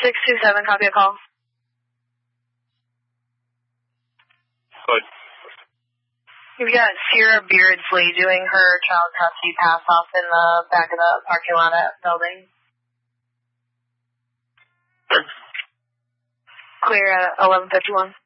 627, copy a call. Good. We've got Sierra Beardsley doing her child custody pass off in the back of the parking lot at building. Clear at 11:51.